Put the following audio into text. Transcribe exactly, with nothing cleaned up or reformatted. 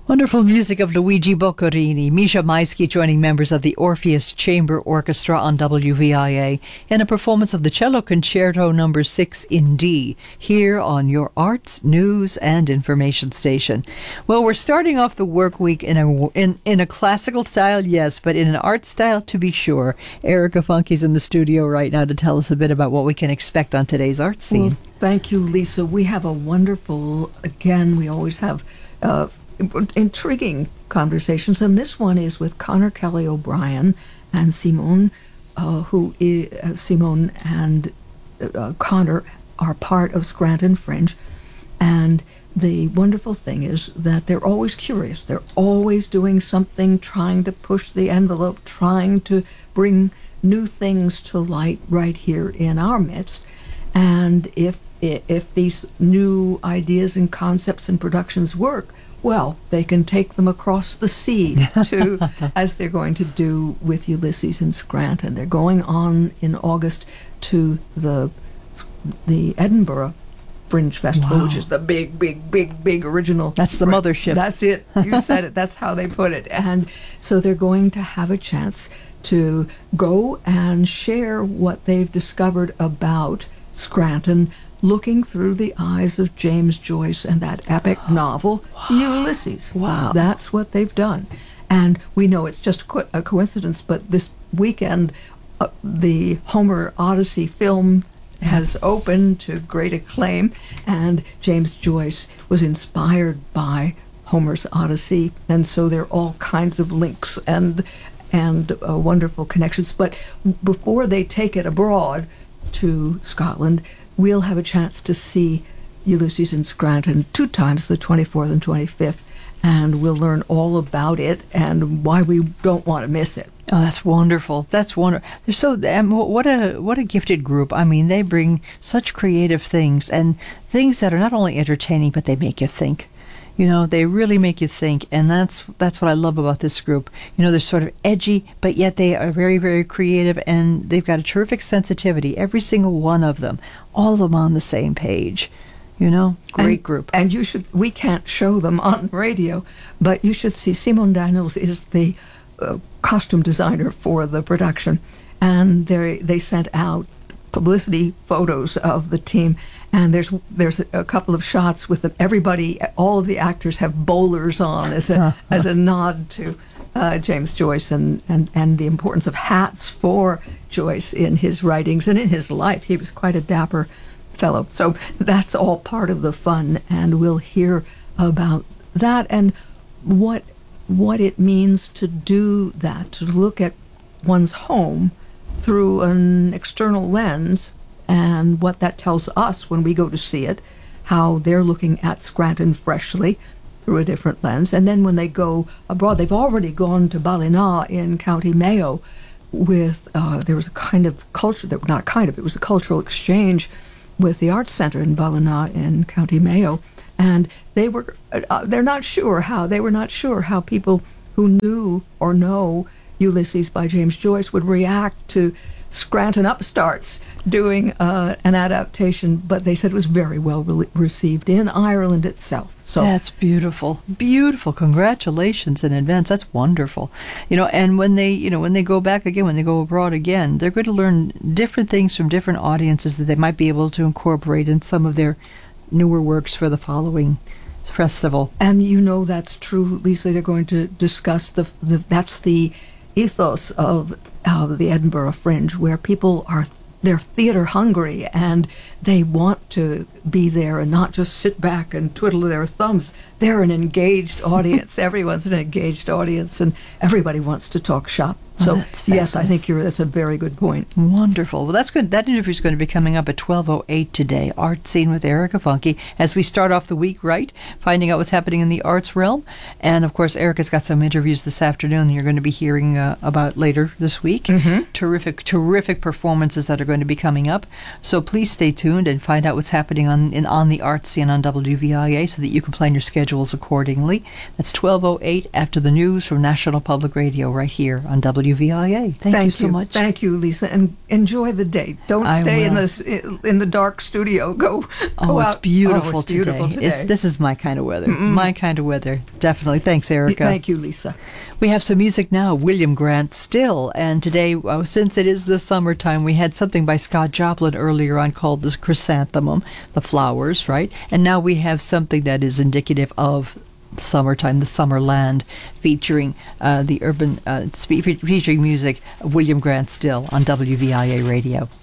Wonderful music of Luigi Boccherini, Misha Maisky joining members of the Orpheus Chamber Orchestra on W V I A in a performance of the Cello Concerto Number six in D, here on your arts, news, and information station. Well, we're starting off the work week in a, in, in a classical style, yes, but in an art style to be sure. Erica Funke's in the studio right now to tell us a bit about what we can expect on today's art scene. Well, thank you, Lisa. We have a wonderful, again, we always have uh, intriguing conversations, and this one is with Connor Kelly O'Brien and Simone, uh, who is, uh, Simone and uh, Connor are part of Scranton Fringe, and the wonderful thing is that they're always curious. They're always doing something, trying to push the envelope, trying to bring new things to light right here in our midst. And if if these new ideas and concepts and productions work, well, they can take them across the sea to, as they're going to do with Ulysses in Scranton. They're going on in August to the the Edinburgh Fringe Festival, Wow. which is the big, big, big, big original. That's the fr- mothership. That's it. You said it. That's how they put it. And so they're going to have a chance to go and share what they've discovered about Scranton, looking through the eyes of James Joyce and that epic novel, Ulysses. Wow. That's what they've done. And we know it's just co- a coincidence, but this weekend, uh, the Homer Odyssey film has opened to great acclaim, and James Joyce was inspired by Homer's Odyssey, and so there are all kinds of links and and uh, wonderful connections. But before they take it abroad to Scotland, we'll have a chance to see Ulysses in Scranton two times, the twenty-fourth and twenty-fifth, and we'll learn all about it and why we don't want to miss it. Oh, that's wonderful. That's wonderful. They're so um, what a what a gifted group. I mean, they bring such creative things and things that are not only entertaining, but they make you think. You know, they really make you think, and that's that's what I love about this group. You know, they're sort of edgy, but yet they are very, very creative, and they've got a terrific sensitivity. Every single one of them, all of them on the same page. You know, great and, group. And you should. We can't show them on radio, but you should see. Simone Daniels is the uh, costume designer for the production, and they they sent out publicity photos of the team, and there's there's a, a couple of shots with them. Everybody, all of the actors have bowlers on as a as a nod to uh, James Joyce and, and and the importance of hats for Joyce in his writings and in his life. He was quite a dapper fellow. So that's all part of the fun, and we'll hear about that and what what it means to do that, to look at one's home through an external lens, and what that tells us when we go to see it, how they're looking at Scranton freshly through a different lens. And then when they go abroad, they've already gone to Ballina in County Mayo with, uh, there was a kind of culture, that not kind of, it was a cultural exchange with the Arts Center in Ballina in County Mayo. And they were, uh, they're not sure how, they were not sure how people who knew or know Ulysses by James Joyce would react to Scranton upstarts doing uh, an adaptation, but they said it was very well re- received in Ireland itself. So that's beautiful, beautiful. Congratulations in advance. That's wonderful. You know, and when they, you know, when they go back again, when they go abroad again, they're going to learn different things from different audiences that they might be able to incorporate in some of their newer works for the following festival. And you know that's true, Lisa. They're going to discuss the, the that's the ethos of uh, the Edinburgh Fringe, where people are they're theater hungry and they want to be there and not just sit back and twiddle their thumbs. They're an engaged audience. Everyone's an engaged audience, and everybody wants to talk shop. So, oh, yes, I think you're, that's a very good point. Wonderful. Well, that's good. That interview is going to be coming up at twelve oh eight today. Art Scene with Erica Funke, as we start off the week, right? Finding out what's happening in the arts realm. And, of course, Erica's got some interviews this afternoon that you're going to be hearing uh, about later this week. Mm-hmm. Terrific, terrific performances that are going to be coming up. So please stay tuned and find out what's happening on in, on the Art Scene on W V I A so that you can plan your schedules accordingly. That's twelve oh eight after the news from National Public Radio right here on W V I A. W V I A. Thank, Thank you so much. Thank you, Lisa, and enjoy the day. Don't I stay in will. the in the dark studio. Go. Oh, go it's out. beautiful, Oh, it's today. beautiful today. It's this is my kind of weather. My kind of weather. Definitely. Thanks, Erica. Thank you, Lisa. We have some music now. William Grant Still, and today, uh, since it is the summertime, we had something by Scott Joplin earlier on called the chrysanthemum, the flowers, right? And now we have something that is indicative of summertime, the summer land, featuring uh, the urban, uh, spe- featuring music of William Grant Still on W V I A Radio.